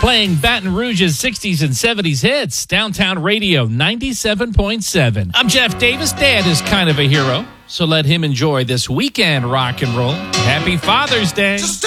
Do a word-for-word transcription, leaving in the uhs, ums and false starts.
Playing Baton Rouge's sixties and seventies hits, Downtown Radio ninety-seven point seven. I'm Jeff Davis. Dad is kind of a hero, so let him enjoy this weekend rock and roll. Happy Father's Day.